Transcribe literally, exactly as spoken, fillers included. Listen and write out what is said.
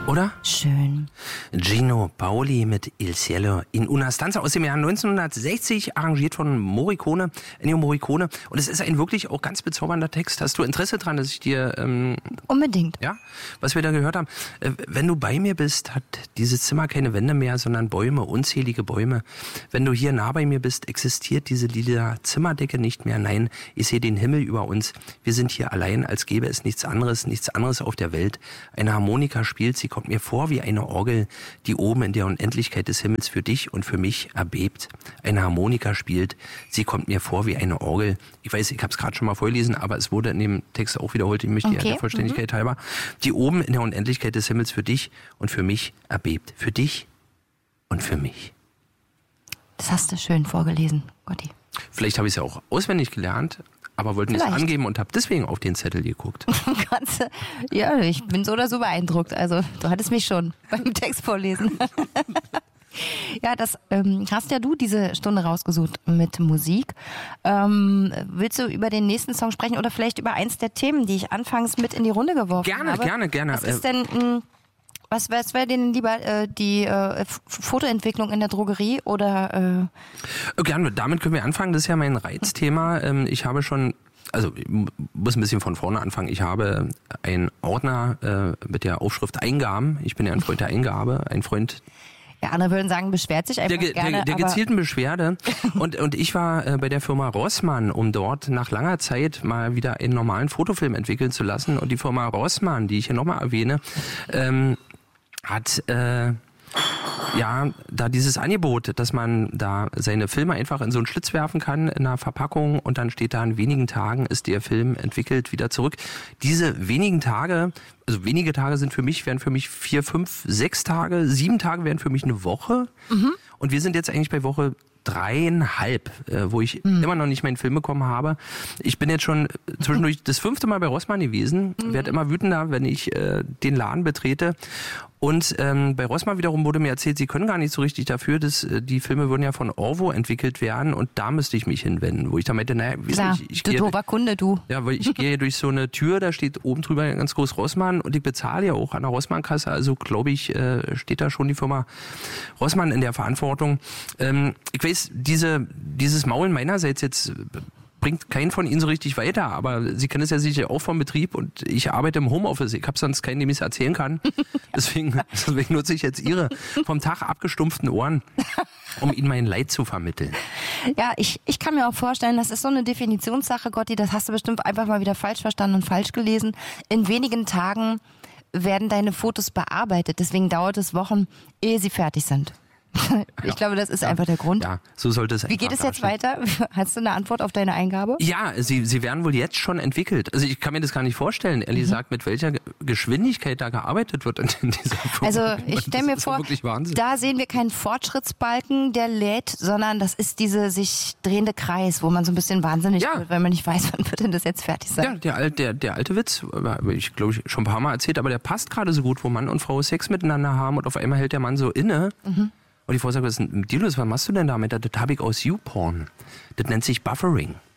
Oder? Schön. Gino Paoli mit Il Cielo in una stanza aus dem Jahr neunzehnhundertsechzig, arrangiert von Morricone, Ennio Morricone. Und es ist ein wirklich auch ganz bezaubernder Text. Hast du Interesse dran, dass ich dir... Ähm, Unbedingt. Ja, was wir da gehört haben. Äh, wenn du bei mir bist, hat dieses Zimmer keine Wände mehr, sondern Bäume, unzählige Bäume. Wenn du hier nah bei mir bist, existiert diese lila Zimmerdecke nicht mehr. Nein, ich sehe den Himmel über uns. Wir sind hier allein, als gäbe es nichts anderes, nichts anderes auf der Welt. Eine Harmonika spielt, sie kommt mir vor wie eine Orgel, die oben in der Unendlichkeit des Himmels für dich und für mich erbebt. Eine Harmonika spielt, sie kommt mir vor wie eine Orgel. Ich weiß, ich habe es gerade schon mal vorgelesen, aber es wurde in dem Text auch wiederholt, ich möchte okay. der Vollständigkeit mhm. halber, die oben in der Unendlichkeit des Himmels für dich und für mich erbebt. Für dich und für mich. Das hast du schön vorgelesen, Gotti. Vielleicht habe ich es ja auch auswendig gelernt, aber wollte nichts angeben und habe deswegen auf den Zettel geguckt. Ganze, ja, ich bin so oder so beeindruckt. Also du hattest mich schon beim Text vorlesen. Ja, das ähm, hast ja du diese Stunde rausgesucht mit Musik. Ähm, willst du über den nächsten Song sprechen oder vielleicht über eins der Themen, die ich anfangs mit in die Runde geworfen gerne, habe? Gerne, gerne, gerne. Was ist denn... Mh, Was, was wäre denn lieber, äh, die äh, Fotoentwicklung in der Drogerie oder... Äh Gerne, damit können wir anfangen. Das ist ja mein Reizthema. Ähm, ich habe schon, also ich muss ein bisschen von vorne anfangen. Ich habe einen Ordner äh, mit der Aufschrift Eingaben. Ich bin ja ein Freund der Eingabe, ein Freund... Ja, andere würden sagen, beschwert sich einfach der, gerne. Der, der gezielten Beschwerde. Und, und ich war äh, bei der Firma Rossmann, um dort nach langer Zeit mal wieder einen normalen Fotofilm entwickeln zu lassen. Und die Firma Rossmann, die ich hier nochmal erwähne, ähm, hat äh, ja da dieses Angebot, dass man da seine Filme einfach in so einen Schlitz werfen kann in einer Verpackung und dann steht da, in wenigen Tagen ist der Film entwickelt, wieder zurück. Diese wenigen Tage, also wenige Tage sind für mich, wären für mich vier, fünf, sechs Tage, sieben Tage wären für mich eine Woche. Mhm. Und wir sind jetzt eigentlich bei Woche dreieinhalb, äh, wo ich mhm. immer noch nicht meinen Film bekommen habe. Ich bin jetzt schon zwischendurch das fünfte Mal bei Rossmann gewesen, mhm. werde immer wütender, wenn ich äh, den Laden betrete. Und ähm, bei Rossmann wiederum wurde mir erzählt, sie können gar nicht so richtig dafür, dass äh, die Filme würden ja von Orwo entwickelt werden und da müsste ich mich hinwenden, wo ich da meinte, naja, wie Klar, ich, ich du gehe, doofer Kunde, du. Ja, weil ich gehe durch so eine Tür, da steht oben drüber ganz groß Rossmann und ich bezahle ja auch an der Rossmann-Kasse, also glaube ich, äh, steht da schon die Firma Rossmann in der Verantwortung. Ähm, ich weiß, diese, dieses Maulen meinerseits jetzt bringt keinen von Ihnen so richtig weiter, aber Sie kennen es ja sicher auch vom Betrieb und ich arbeite im Homeoffice. Ich habe sonst keinen, dem ich es erzählen kann. Deswegen, deswegen nutze ich jetzt Ihre vom Tag abgestumpften Ohren, um Ihnen mein Leid zu vermitteln. Ja, ich, ich kann mir auch vorstellen, das ist so eine Definitionssache, Gotti, das hast du bestimmt einfach mal wieder falsch verstanden und falsch gelesen. In wenigen Tagen werden deine Fotos bearbeitet, deswegen dauert es Wochen, ehe sie fertig sind. Ich ja. glaube, das ist ja. einfach der Grund. Ja, so sollte es. Wie geht es jetzt weiter? Hast du eine Antwort auf deine Eingabe? Ja, sie, sie werden wohl jetzt schon entwickelt. Also ich kann mir das gar nicht vorstellen, ehrlich mhm. gesagt, mit welcher Geschwindigkeit da gearbeitet wird in dieser Firma. Also ich stelle mir vor, da sehen wir keinen Fortschrittsbalken, der lädt, sondern das ist diese sich drehende Kreis, wo man so ein bisschen wahnsinnig ja. wird, weil man nicht weiß, wann wird denn das jetzt fertig sein. Ja, der, der, der alte Witz, ich glaube, ich schon ein paar Mal erzählt, aber der passt gerade so gut, wo Mann und Frau Sex miteinander haben und auf einmal hält der Mann so inne. Mhm. Und die Frau sagt, was ist denn mit dir los? Was machst du denn damit? Das habe ich aus YouPorn. Das nennt sich Buffering.